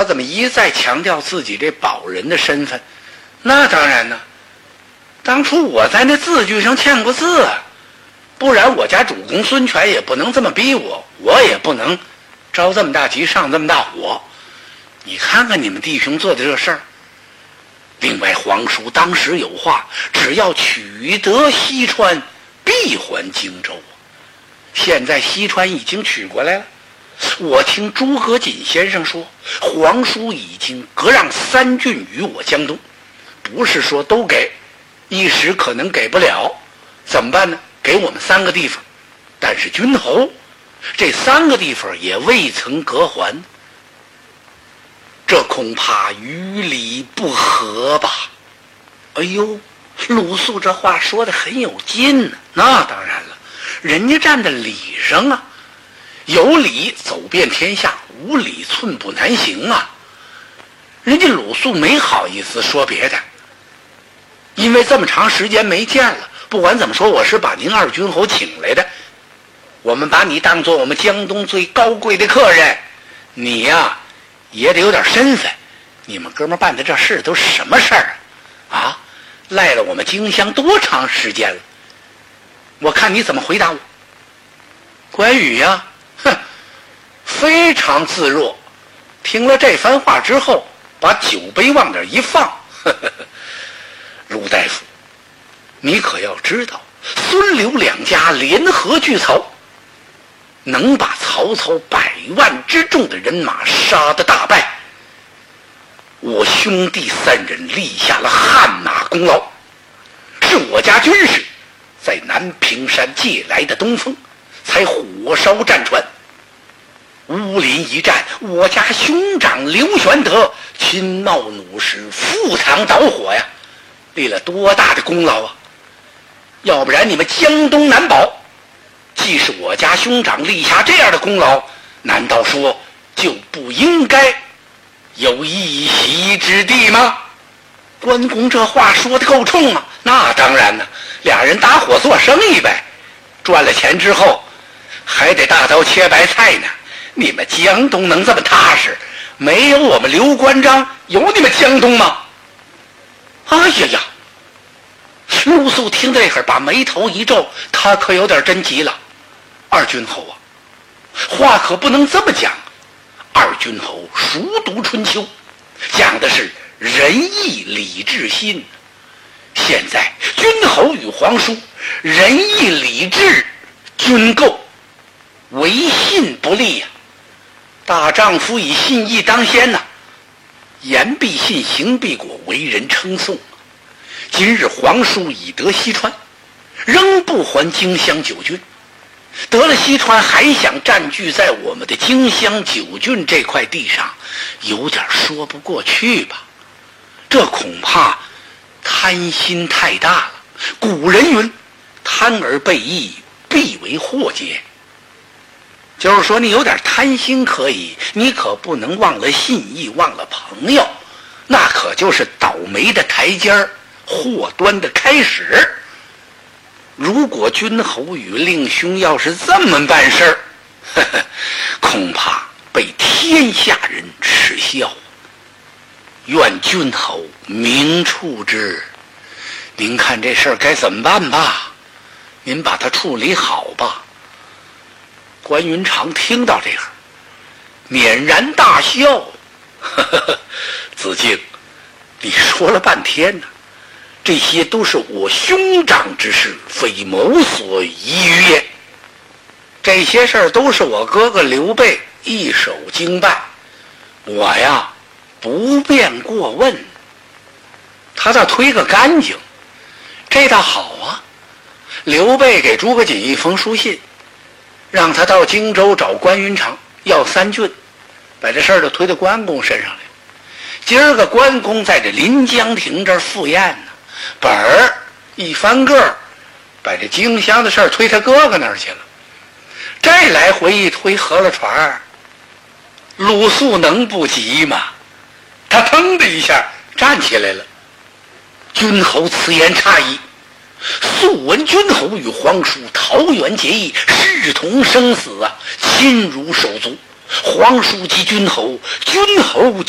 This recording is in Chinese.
怎么一再强调自己这保人的身份？那当然呢，当初我在那字据上签过字啊，不然我家主公孙权也不能这么逼我，我也不能着这么大急上这么大火。你看看你们弟兄做的这事儿。另外皇叔当时有话，只要取得西川必还荆州。现在西川已经取过来了，我听诸葛瑾先生说，皇叔已经割让3郡与我江东，不是说都给，一时可能给不了，怎么办呢？给我们3个地方，但是君侯这3个地方也未曾割还，这恐怕于理不合吧？哎呦，鲁肃这话说的很有劲呢。那当然了，人家站在理上啊，有理走遍天下，无理寸步难行啊。人家鲁肃没好意思说别的，因为这么长时间没见了，不管怎么说，我是把您2君侯请来的，我们把你当作我们江东最高贵的客人，你呀也得有点身份。你们哥们办的这事都是什么事儿啊？赖了我们荆襄多长时间了？我看你怎么回答我。关羽呀，非常自若，听了这番话之后，把酒杯往那一放，陆大夫，你可要知道，孙刘2家联合拒曹，能把曹操100万之众的人马杀得大败，我兄弟3人立下了汗马功劳，是我家军士在南屏山借来的东风，才火烧战船。乌林一战，我家兄长刘玄德亲冒弩石，赴汤蹈火呀，立了多大的功劳啊！要不然你们江东难保，既是我家兄长立下这样的功劳，难道说就不应该有一席之地吗？关公这话说的够冲啊！那当然呢，2人搭伙做生意呗，赚了钱之后还得大刀切白菜呢。你们江东能这么踏实？没有我们刘关张，有你们江东吗？哎呀呀！陆肃听这会儿把眉头一皱，他可有点真急了。2君侯啊，话可不能这么讲。2君侯熟读春秋，讲的是仁义礼智信。现在君侯与皇叔仁义礼智均够，唯信不立呀。大丈夫以信义当先呐，言必信，行必果，为人称颂。今日皇叔已得西川，仍不还荆襄9郡，得了西川还想占据在我们的荆襄9郡这块地上，有点说不过去吧？这恐怕贪心太大了。古人云，贪而备义，必为祸结。就是说你有点贪心可以，你可不能忘了信义，忘了朋友，那可就是倒霉的台阶儿，祸端的开始。如果君侯与令兄要是这么办事儿，恐怕被天下人耻笑。愿君侯明处之。您看这事儿该怎么办吧？您把它处理好吧。关云长听到这个，捻然大笑。子敬，你说了半天呢，这些都是我兄长之事，非某所宜于也。这些事儿都是我哥哥刘备一手经办，我呀不便过问。他这推个干净，这倒好啊。刘备给诸葛瑾一封书信，让他到荆州找关云长要3郡，把这事儿就推到关公身上来。今儿个关公在这临江亭这儿赴宴呢，本儿一翻个儿，把这荆襄的事儿推他哥哥那儿去了。这来回一推合了船儿，鲁肃能不急吗？他腾的一下站起来了。君侯此言差矣。素闻君侯与皇叔桃园结义，视同生死啊，亲如手足。皇叔及君侯，君侯